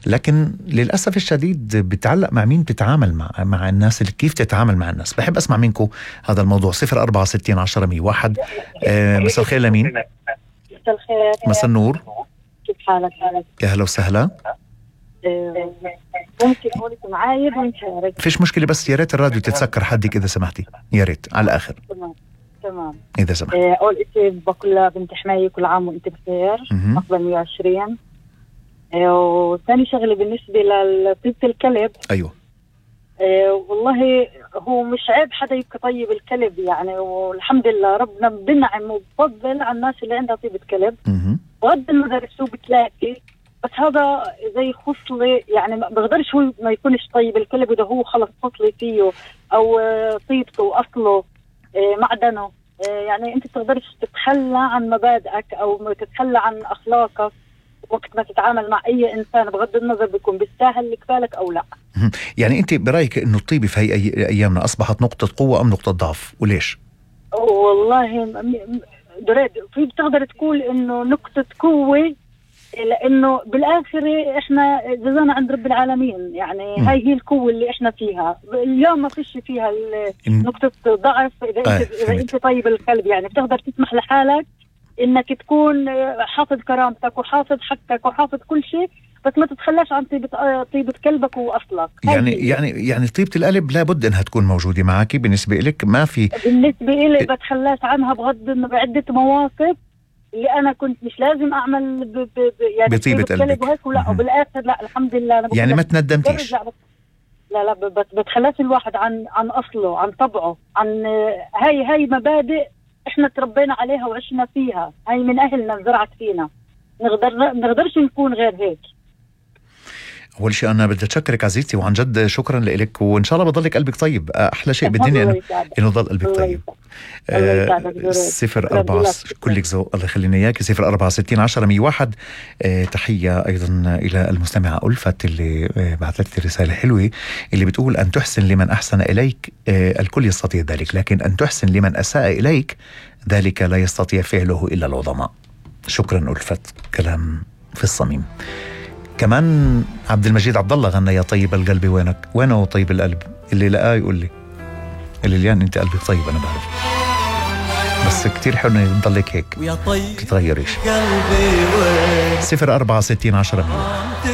لكن للأسف الشديد بتعلق مع مين تتعامل مع الناس، اللي كيف تتعامل مع الناس. بحب أسمع منكم هذا الموضوع. 0460100101. مساء الخير لمين؟ مساء الخير. مساء النور. كيف حالك؟ يا هلا وسهلا. ممكن أقولك معاي ونشارك؟ فيش مشكلة، بس يا ريت الراديو تتسكر حدك إذا سمحتي، يا ريت على الآخر. تمام إذا سمحت. أول شيء بقول بنت حماية كل عام وأنت بخير، أقبل 120. وثاني شغلة بالنسبة لطيبة الكلب. أيوه. والله هو مش عيب حدا يبقى طيب الكلب يعني، والحمد لله ربنا بنعم وبفضل على الناس اللي عندها طيبة كلب. بغض النظر شو بتلاقي، بس هذا زي خصلة يعني، ما بقدرش هو ما يكونش طيب الكلب إذا هو خلص خصلة فيه أو طيبته وأصله معدنه. يعني أنت تقدرش تتخلى عن مبادئك أو تتخلى عن أخلاقك وقت ما تتعامل مع أي إنسان، بغض النظر بيكون بيستاهل لك بالك أو لا. يعني أنت برأيك إنه الطيبة في هاي أيامنا أصبحت نقطة قوة أم نقطة ضعف، وليش؟ والله دريد في بتقدر تقول إنه نقطة قوة، لأنه بالآخر إحنا جزانا عند رب العالمين يعني. هاي هي القوة اللي إحنا فيها اليوم، ما فيش فيها نقطة ضعف. إذا أنت طيب القلب يعني بتقدر تسمح لحالك إنك تكون حافظ كرامتك وحافظ حقك وحافظ كل شيء، بس ما تتخلاش عن طيبة قلبك وأصلك. يعني طيبة القلب لابد إنها تكون موجودة معك. بالنسبة لك ما في؟ بالنسبة لي بتخلاش عنها بعدة مواقف اللي أنا كنت مش لازم أعمل يعني بطيبة قلبك وهيك ولا، وبالآخر لا الحمد لله أنا يعني ما تندمتيش؟ لا بتخلاش الواحد عن أصله، عن طبعه، عن هاي مبادئ إحنا تربينا عليها وعشنا فيها. هاي من أهلنا انزرعت فينا، نقدرش نكون غير هيك. أول شيء أنا بدي أشكرك عزيزتي، وعن جد شكرا لك، وإن شاء الله بضلك قلبك طيب. أحلى شيء بالدنيا إنه ضل قلبك طيب. 04 كلك ذوق، الله يخلينا إياك. 0460100101. تحية أيضا إلى المستمعة ألفت اللي بعثت لي رسالة حلوة اللي بتقول: أن تحسن لمن أحسن إليك الكل يستطيع ذلك، لكن أن تحسن لمن أساء إليك ذلك لا يستطيع فعله إلا العظماء. شكرا ألفت، كلام في الصميم. كمان عبد المجيد عبد الله غنى: يا طيب القلب وينك؟ وينه طيب القلب؟ اللي لقاه يقول لي اللي انت قلبك طيب، انا بعرف، بس كتير حلو تضلك هيك تتغيريش. 04601001.